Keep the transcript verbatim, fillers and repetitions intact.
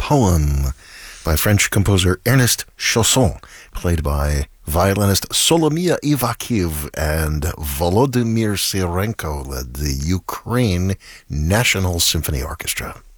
poem by French composer Ernest Chausson, played by violinist Solomia Ivakhiv, and Volodymyr Sirenko led the Ukraine National Symphony Orchestra.